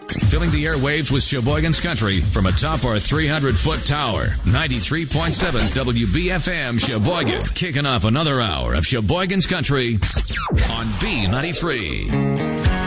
Filling the airwaves with Sheboygan's Country from atop our 300-foot tower. 93.7 WBFM Sheboygan. Kicking off another hour of Sheboygan's Country on B93.